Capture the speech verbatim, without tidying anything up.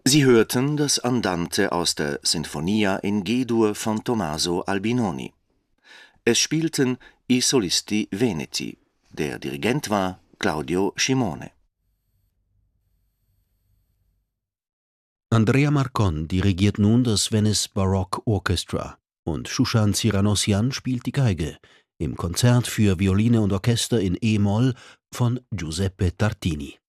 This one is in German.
Sie hörten das Andante aus der Sinfonia in G-Dur von Tommaso Albinoni. Es spielten i Solisti Veneti. Der Dirigent war Claudio Scimone. Andrea Marcon dirigiert nun das Venice Baroque Orchestra und Shushan Tsiranossian spielt die Geige im Konzert für Violine und Orchester in E-Moll von Giuseppe Tartini.